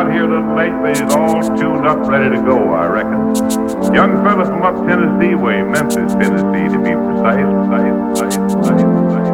here a little late, but he's all tuned up, ready to go, I reckon. Young fella from up Tennessee way, Memphis, Tennessee, to be precise.